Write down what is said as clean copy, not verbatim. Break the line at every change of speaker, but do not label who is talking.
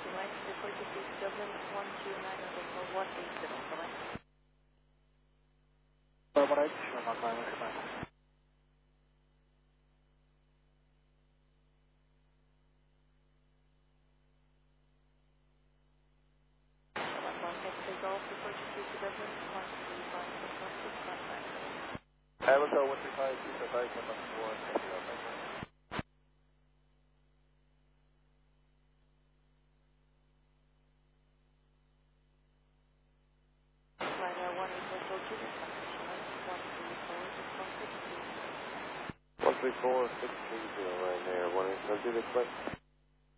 West, report to Dublin 129 180,
180,
Golf, report to Dublin 135
Hotel 135, 255, 134, 630 right there, 180, I'll do this way.